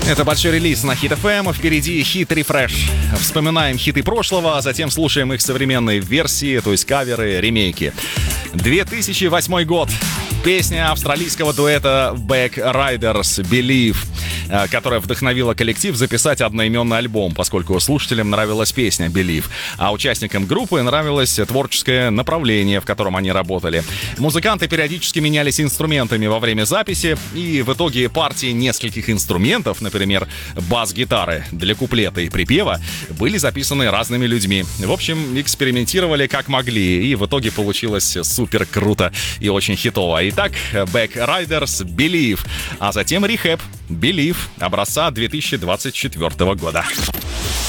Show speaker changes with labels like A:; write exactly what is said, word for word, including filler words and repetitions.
A: Это большой релиз на Хит эф эм. Впереди хит-рефреш. Вспоминаем хиты прошлого, а затем слушаем их современные версии, то есть каверы, ремейки. две тысячи восьмой год. Песня австралийского дуэта Back Riders Believe, которая вдохновила коллектив записать одноименный альбом, поскольку слушателям нравилась песня Believe, а участникам группы нравилось творческое направление, в котором они работали. Музыканты периодически менялись инструментами во время записи, и в итоге партии нескольких инструментов, например, бас-гитары для куплета и припева, были записаны разными людьми. В общем, экспериментировали как могли, и в итоге получилось супер круто и очень хитово. Итак, Back Riders Believe, а затем Rehab Believe образца две тысячи двадцать четвёртого года.